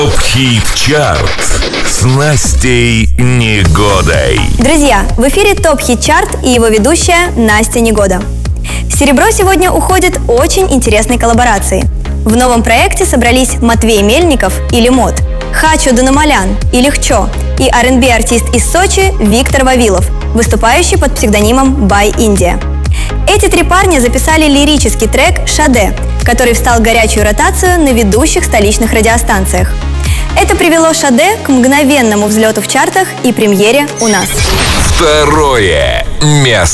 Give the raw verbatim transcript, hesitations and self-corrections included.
Топ-хит-чарт с Настей Негодой. Друзья, в эфире Топ-хит-чарт и его ведущая Настя Негода. В серебро сегодня уходит очень интересной коллаборации. В новом проекте собрались Матвей Мельников или Мот, Хачо Дунамалян или Хчо и ар энд би-артист из Сочи Виктор Вавилов, выступающий под псевдонимом By India. Эти три парня записали лирический трек «Шаде», который встал в горячую ротацию на ведущих столичных радиостанциях. Это привело Шаде к мгновенному взлету в чартах и премьере у нас. Второе место.